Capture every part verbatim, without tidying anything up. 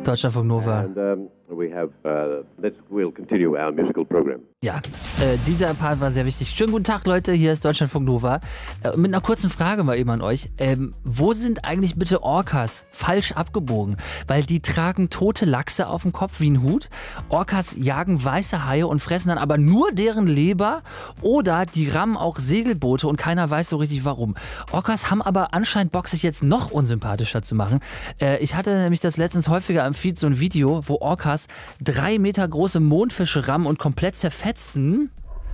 Deutschlandfunk Nova. And um, we have, uh, let's, we'll continue our musical program. Ja, äh, dieser Part war sehr wichtig. Schönen guten Tag, Leute, hier ist Deutschlandfunk Nova. Äh, mit einer kurzen Frage mal eben an euch. Ähm, wo sind eigentlich bitte Orcas falsch abgebogen? Weil die tragen tote Lachse auf dem Kopf wie ein Hut. Orcas jagen weiße Haie und fressen dann aber nur deren Leber. Oder die rammen auch Segelboote und keiner weiß so richtig warum. Orcas haben aber anscheinend Bock, sich jetzt noch unsympathischer zu machen. Äh, ich hatte nämlich das letztens häufiger im Feed so ein Video, wo Orcas drei Meter große Mondfische rammen und komplett zerfetzen.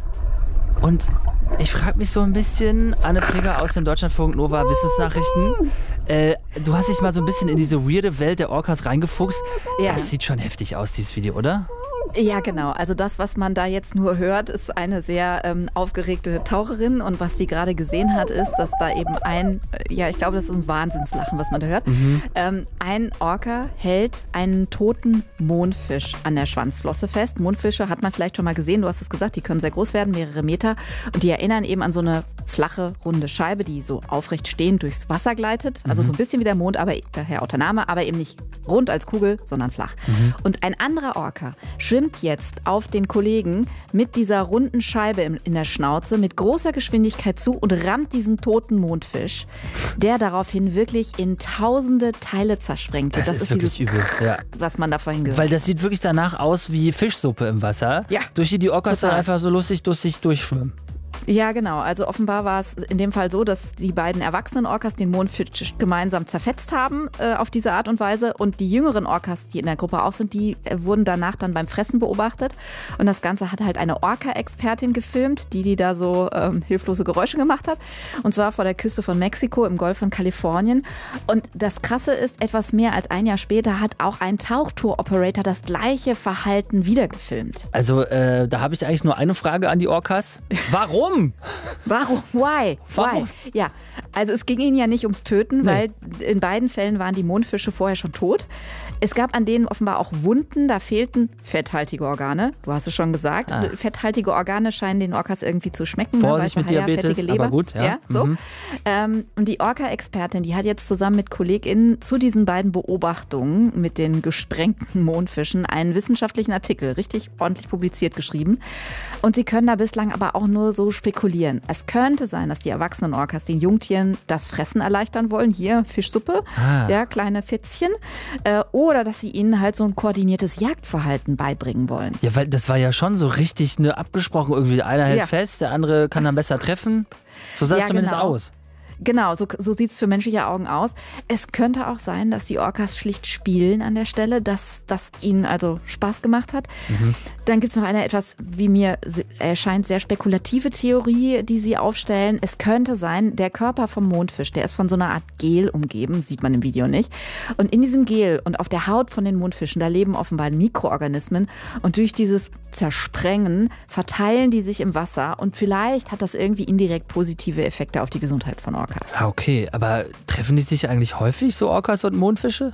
Und ich frage mich so ein bisschen, Anne Prigger aus den Deutschlandfunk Nova Wissensnachrichten, äh, du hast dich mal so ein bisschen in diese weirde Welt der Orcas reingefuchst. Ja. Das sieht schon heftig aus, dieses Video, oder? Ja, genau. Also das, was man da jetzt nur hört, ist eine sehr ähm, aufgeregte Taucherin. Und was sie gerade gesehen hat, ist, dass da eben ein, äh, ja, ich glaube, das ist ein Wahnsinnslachen, was man da hört. Mhm. Ähm, ein Orca hält einen toten Mondfisch an der Schwanzflosse fest. Mondfische hat man vielleicht schon mal gesehen. Du hast es gesagt, die können sehr groß werden, mehrere Meter. Und die erinnern eben an so eine flache, runde Scheibe, die so aufrecht stehend durchs Wasser gleitet. Also mhm. so ein bisschen wie der Mond, aber daher auch der Name, aber eben nicht rund als Kugel, sondern flach. Mhm. Und ein anderer Orca schwimmt jetzt auf den Kollegen mit dieser runden Scheibe in der Schnauze mit großer Geschwindigkeit zu und rammt diesen toten Mondfisch, der daraufhin wirklich in tausende Teile zersprengt. Das, das ist, ist wirklich dieses, übel, ja. was man da vorhin gehört hat. Weil das sieht wirklich danach aus wie Fischsuppe im Wasser, ja, durch die die Orcas total. dann einfach so lustig dussig durchschwimmen. Ja, genau. Also offenbar war es in dem Fall so, dass die beiden erwachsenen Orcas den Mondfisch gemeinsam zerfetzt haben äh, auf diese Art und Weise. Und die jüngeren Orcas, die in der Gruppe auch sind, die äh, wurden danach dann beim Fressen beobachtet. Und das Ganze hat halt eine Orca-Expertin gefilmt, die die da so ähm, hilflose Geräusche gemacht hat. Und zwar vor der Küste von Mexiko im Golf von Kalifornien. Und das Krasse ist, etwas mehr als ein Jahr später hat auch ein Tauchtour-Operator das gleiche Verhalten wieder gefilmt. Also äh, da habe ich eigentlich nur eine Frage an die Orcas. Warum? Warum? Why? Warum? Why? Ja, also es ging ihnen ja nicht ums Töten, Nee. weil in beiden Fällen waren die Mondfische vorher schon tot. Es gab an denen offenbar auch Wunden, da fehlten fetthaltige Organe. Du hast es schon gesagt. Ah. Fetthaltige Organe scheinen den Orcas irgendwie zu schmecken. Vorsicht ne? mit Weiße Haie, Diabetes, fettige Leber. aber gut, ja. ja so. Mhm. Ähm, und die Orca-Expertin, die hat jetzt zusammen mit KollegInnen zu diesen beiden Beobachtungen mit den gesprengten Mondfischen einen wissenschaftlichen Artikel, richtig ordentlich publiziert, geschrieben. Und sie können da bislang aber auch nur so spekulieren. Es könnte sein, dass die erwachsenen Orcas den Jungtieren das Fressen erleichtern wollen. Hier Fischsuppe, Ah. ja, kleine Fitzchen. Äh, oder dass sie ihnen halt so ein koordiniertes Jagdverhalten beibringen wollen. Ja, weil das war ja schon so richtig ne, abgesprochen irgendwie. Einer hält Ja. fest, der andere kann dann besser treffen. So sah es Ja, zumindest genau. aus. Genau, so, so sieht es für menschliche Augen aus. Es könnte auch sein, dass die Orcas schlicht spielen an der Stelle, dass das ihnen also Spaß gemacht hat. Mhm. Dann gibt es noch eine etwas, wie mir erscheint, sehr spekulative Theorie, die sie aufstellen. Es könnte sein, der Körper vom Mondfisch, der ist von so einer Art Gel umgeben, sieht man im Video nicht. Und in diesem Gel und auf der Haut von den Mondfischen, da leben offenbar Mikroorganismen. Und durch dieses Zersprengen verteilen die sich im Wasser. Und vielleicht hat das irgendwie indirekt positive Effekte auf die Gesundheit von Orcas. Ah, okay, aber treffen die sich eigentlich häufig, so Orcas und Mondfische?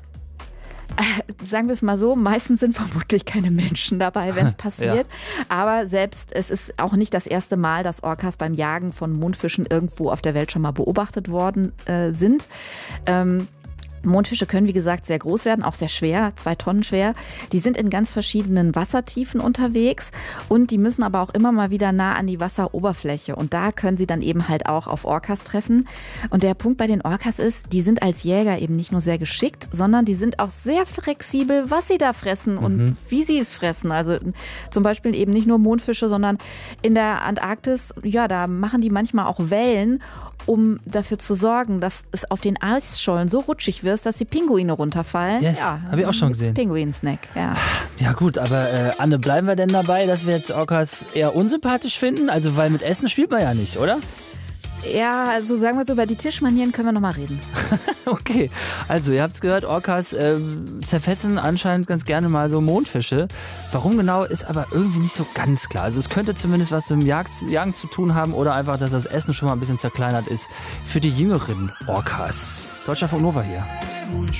Äh, sagen wir es mal so, meistens sind vermutlich keine Menschen dabei, wenn es passiert. Ja. Aber selbst es ist auch nicht das erste Mal, dass Orcas beim Jagen von Mondfischen irgendwo auf der Welt schon mal beobachtet worden äh, sind. Ähm, Mondfische können, wie gesagt, sehr groß werden, auch sehr schwer, zwei Tonnen schwer. Die sind in ganz verschiedenen Wassertiefen unterwegs und die müssen aber auch immer mal wieder nah an die Wasseroberfläche. Und da können sie dann eben halt auch auf Orcas treffen. Und der Punkt bei den Orcas ist, die sind als Jäger eben nicht nur sehr geschickt, sondern die sind auch sehr flexibel, was sie da fressen und mhm. wie sie es fressen. Also zum Beispiel eben nicht nur Mondfische, sondern in der Antarktis, ja, da machen die manchmal auch Wellen, um dafür zu sorgen, dass es auf den Eisschollen so rutschig wird, dass die Pinguine runterfallen. Yes, ja, habe ich auch schon gesehen. Pinguin-Snack, ja. Ja gut, aber äh, Anne, bleiben wir denn dabei, dass wir jetzt Orcas eher unsympathisch finden? Also weil mit Essen spielt man ja nicht, oder? Ja, also sagen wir so, über die Tischmanieren können wir nochmal reden. Okay, also ihr habt es gehört, Orcas äh, zerfetzen anscheinend ganz gerne mal so Mondfische. Warum genau, ist aber irgendwie nicht so ganz klar. Also es könnte zumindest was mit dem Jagd, Jagen zu tun haben oder einfach, dass das Essen schon mal ein bisschen zerkleinert ist für die jüngeren Orcas. Deutschlandfunk Nova hier.